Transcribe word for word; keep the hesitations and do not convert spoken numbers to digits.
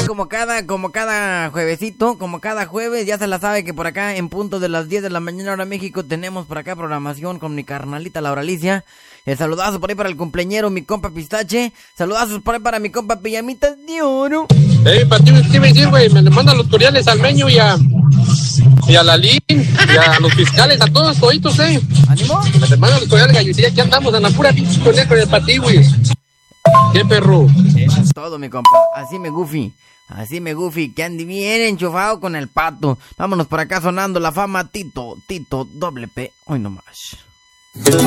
como cada, como cada juevesito, como cada jueves, ya se la sabe que por acá en punto de las diez de la mañana hora México tenemos por acá programación con mi carnalita Laura Alicia. El saludazo por ahí para el cumpleañero, mi compa Pistache. Saludazos por ahí para mi compa Pijamitas de Oro. Ey, para ti, ¿qué me decir, güey? Me le mandan los tutoriales al Meño y a... Y a la Lin, y a los fiscales, a todos, toditos, eh. ¿Ánimo? Me le mandan los tutoriales, galletilla, aquí andamos en la pura pinche con el, con el patí, güey. ¿Qué perro? Eso es todo, mi compa. Así me Goofy. Así me Goofy, que ande bien enchufado con el pato. Vámonos por acá sonando la fama Tito, Tito, doble P. Hoy nomás.